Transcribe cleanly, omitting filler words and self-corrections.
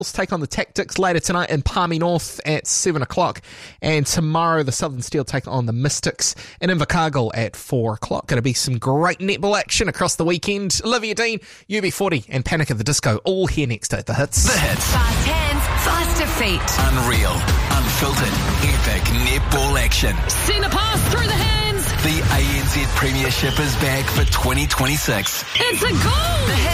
take on the Tactics later tonight in Palmy North at 7 o'clock. And tomorrow, the Southern Steel take on the Mystics in Invercargill at 4 o'clock. Going to be some great netball action across the weekend. Olivia Dean, UB40 and Panic at the Disco all here next at The Hits. The Hits. Fast hands, faster feet. Unreal, unfiltered, epic netball action. Send a pass through the hands. The ANZ Premiership is back for 2026. It's a goal.